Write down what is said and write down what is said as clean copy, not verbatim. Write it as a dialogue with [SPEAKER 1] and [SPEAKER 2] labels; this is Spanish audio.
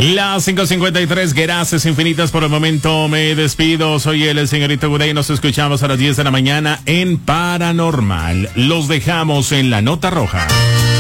[SPEAKER 1] Las 5:53, gracias infinitas por el momento. Me despido. Soy el señorito Gurey. Nos escuchamos a las 10 de la mañana en Paranormal. Los dejamos en la nota roja.